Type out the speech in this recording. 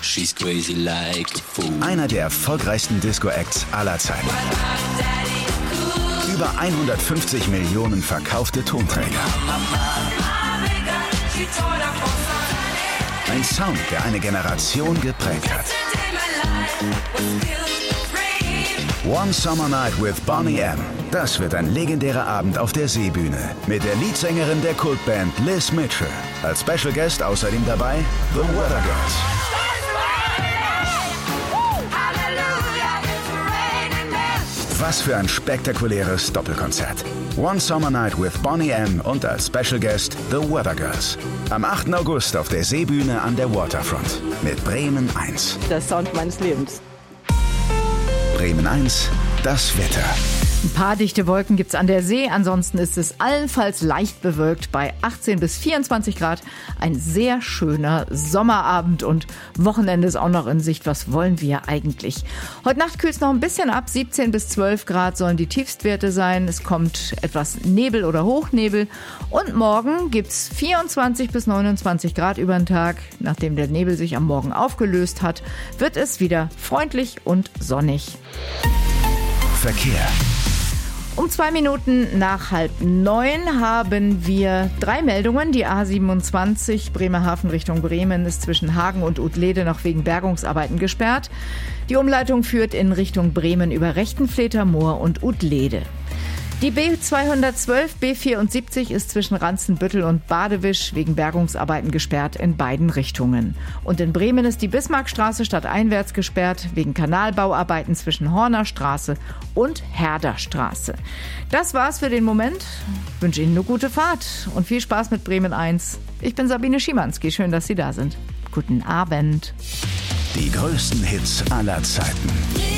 She's crazy like a fool. Einer der erfolgreichsten Disco-Acts aller Zeiten. Über 150 Millionen verkaufte Tonträger. Ein Sound, der eine Generation geprägt hat. One Summer Night with Boney M. Das wird ein legendärer Abend auf der Seebühne mit der Leadsängerin der Kultband Liz Mitchell. Als Special Guest außerdem dabei The Weather Girls. Was für ein spektakuläres Doppelkonzert. One Summer Night with Boney M. und als Special Guest The Weather Girls. Am 8. August auf der Seebühne an der Waterfront mit Bremen 1. Der Sound meines Lebens. Bremen 1, das Wetter. Ein paar dichte Wolken gibt's an der See, ansonsten ist es allenfalls leicht bewölkt bei 18 bis 24 Grad. Ein sehr schöner Sommerabend und Wochenende ist auch noch in Sicht. Was wollen wir eigentlich? Heute Nacht kühlt es noch ein bisschen ab, 17 bis 12 Grad sollen die Tiefstwerte sein. Es kommt etwas Nebel oder Hochnebel und morgen gibt's 24 bis 29 Grad über den Tag. Nachdem der Nebel sich am Morgen aufgelöst hat, wird es wieder freundlich und sonnig. Verkehr. Um 2 Minuten nach 8:30 haben wir 3 Meldungen. Die A27 Bremerhaven Richtung Bremen ist zwischen Hagen und Uddlede noch wegen Bergungsarbeiten gesperrt. Die Umleitung führt in Richtung Bremen über Rechtenfleter Moor und Uddlede. Die B212 B74 ist zwischen Ranzenbüttel und Badewisch wegen Bergungsarbeiten gesperrt in beiden Richtungen. Und in Bremen ist die Bismarckstraße stadteinwärts gesperrt wegen Kanalbauarbeiten zwischen Hornerstraße und Herderstraße. Das war's für den Moment. Ich wünsche Ihnen eine gute Fahrt und viel Spaß mit Bremen 1. Ich bin Sabine Schimanski. Schön, dass Sie da sind. Guten Abend. Die größten Hits aller Zeiten.